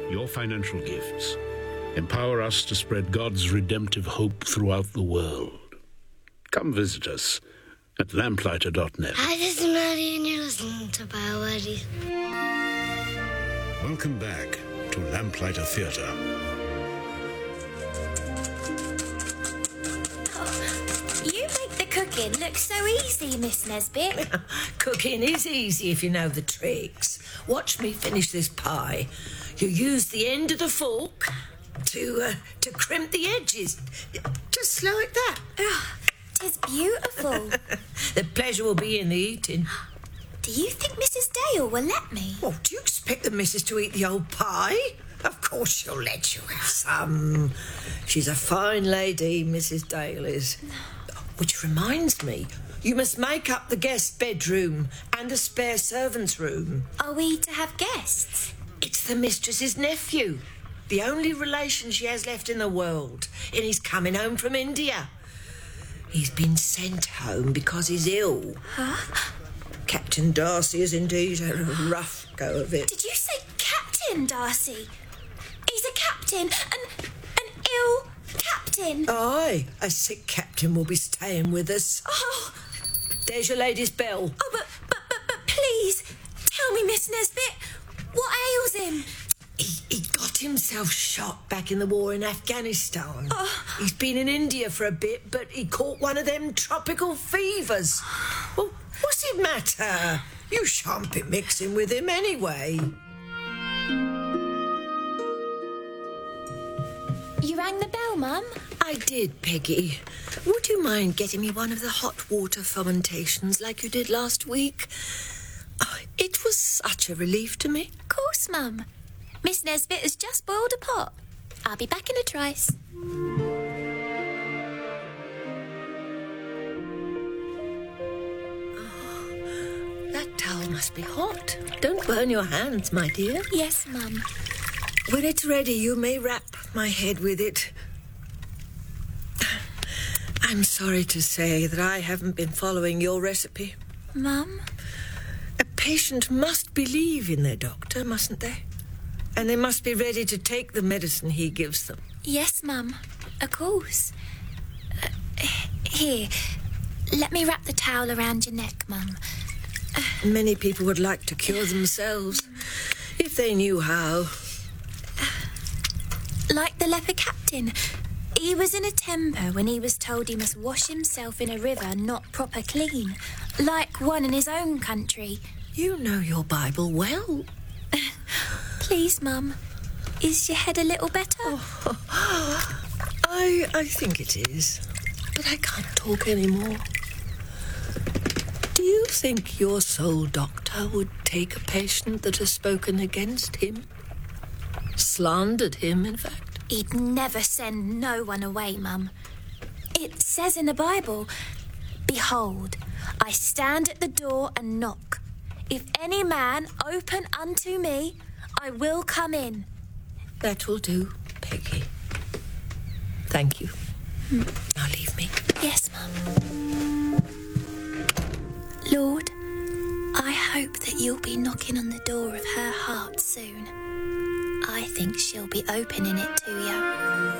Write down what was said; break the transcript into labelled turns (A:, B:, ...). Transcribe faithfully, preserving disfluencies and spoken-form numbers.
A: your financial gifts empower us to spread God's redemptive hope throughout the world. Come visit us at lamplighter dot net.
B: Hi, this is Maddie, and you're listening to BioWaddies.
A: Welcome back to Lamplighter Theatre.
C: You make the cooking look so easy, Miss Nesbit.
D: Cooking is easy if you know the tricks. Watch me finish this pie. You use the end of the fork to uh, to crimp the edges, just like that.
C: Oh, 'tis beautiful.
D: The pleasure will be in the eating.
C: Do you think Missus Dale will let me?
D: Well, do you expect the missus to eat the old pie? Of course she'll let you have some. She's a fine lady, Missus Dale is. Which reminds me, you must make up the guest bedroom and a spare servant's room.
C: Are we to have guests?
D: It's the mistress's nephew, the only relation she has left in the world, and he's coming home from India. He's been sent home because he's ill.
C: Huh?
D: Captain Darcy has indeed had a rough go of it.
C: Did you say Captain Darcy? He's a captain, an, an ill captain.
D: Aye, a sick captain will be staying with us.
C: Oh,
D: There's your lady's bell.
C: oh, but, but, but, but please, tell me, Miss Nesbit, what ails him?
D: He, he got himself shot back in the war in Afghanistan.
C: Oh.
D: He's been in India for a bit, but he caught one of them tropical fevers. Well, what's it matter? You shan't be mixing with him anyway.
C: You rang the bell, Mum?
D: I did, Peggy. Would you mind getting me one of the hot water fermentations like you did last week? Oh, it was such a relief to me.
C: Of course, Mum. Miss Nesbit has just boiled a pot. I'll be back in a trice.
D: That towel must be hot. Don't burn your hands, my dear.
C: Yes, Mum.
D: When it's ready, you may wrap my head with it. I'm sorry to say that I haven't been following your recipe.
C: Mum?
D: A patient must believe in their doctor, mustn't they? And they must be ready to take the medicine he gives them.
C: Yes, Mum. Of course. Uh, here, let me wrap the towel around your neck, Mum.
D: Many people would like to cure themselves if they knew how.
C: Like the leper captain. He was in a temper when he was told he must wash himself in a river not proper clean, like one in his own country.
D: You know your Bible well.
C: Please, Mum, is your head a little better?
D: Oh, I, I think it is, but I can't talk anymore. Do you think your soul doctor would take a patient that has spoken against him? Slandered him, in fact?
C: He'd never send no one away, Mum. It says in the Bible, "Behold, I stand at the door and knock. If any man open unto me, I will come in."
D: That will do, Peggy. Thank you.
C: Hmm.
D: Now leave me.
C: Yes, Mum. Lord, I hope that you'll be knocking on the door of her heart soon. I think she'll be opening it to you.